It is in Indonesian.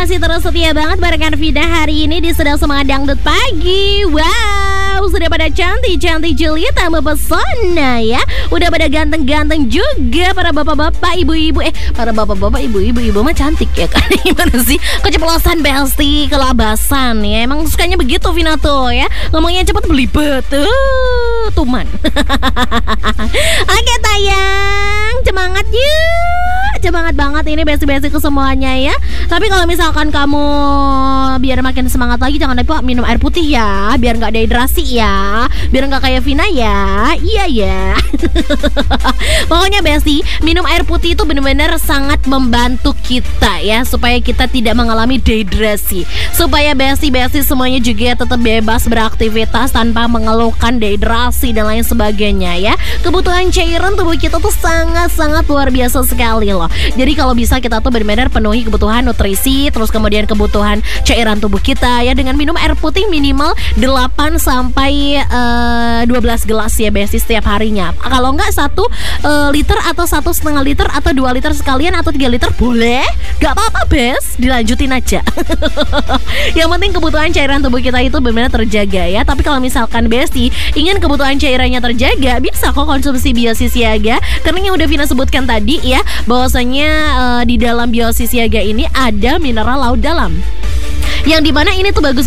masih terus setia banget barengan Vida hari ini di Sedang Semangat Dangdut Pagi. Wow, sudah pada cantik-cantik jelita tambah pesona ya. Udah pada ganteng-ganteng juga para bapak-bapak, ibu-ibu. Para bapak-bapak, ibu-ibu mah cantik ya kan. Gimana sih? Keceplosan Besti, kelabasan ya. Emang sukanya begitu Vina tuh ya. Ngomongnya cepet belibet. Tuman. Oke tayang, semangat yuk. Semangat banget ini besti-besti ke semuanya ya. Tapi kalau misalkan kamu biar makin semangat lagi, jangan lupa minum air putih ya, biar nggak dehidrasi ya, biar nggak kayak Vina ya. Iya ya. Pokoknya besti, minum air putih itu benar-benar sangat membantu kita ya, supaya kita tidak mengalami dehidrasi, supaya besti-besti semuanya juga tetap bebas beraktivitas tanpa mengeluhkan dehidrasi dan lain sebagainya ya. Kebutuhan cairan tubuh kita tuh sangat-sangat luar biasa sekali loh. Jadi kalau bisa kita tuh benar-benar penuhi kebutuhan nutrisi, terus kemudian kebutuhan cairan tubuh kita ya, dengan minum air putih minimal 8 sampai 12 gelas ya besti setiap harinya. Kalau enggak 1 liter atau 1,5 liter atau 2 liter sekalian atau 3 liter boleh, gak apa-apa bes, dilanjutin aja. Yang penting kebutuhan cairan tubuh kita itu benar-benar terjaga ya. Tapi kalau misalkan besti ingin kebutuhan cairannya terjaga, bisa kok konsumsi Biosi Siaga. Karena yang udah Vina sebutkan tadi ya, bahwasanya di dalam Biosi Siaga ini ada mineral laut dalam, yang dimana ini tuh bagus